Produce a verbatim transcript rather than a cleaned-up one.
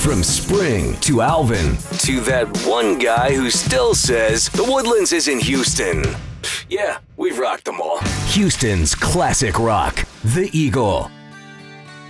From Spring to Alvin to that one guy who still says the Woodlands is in Houston. Yeah, we've rocked them all. Houston's classic rock, The Eagle.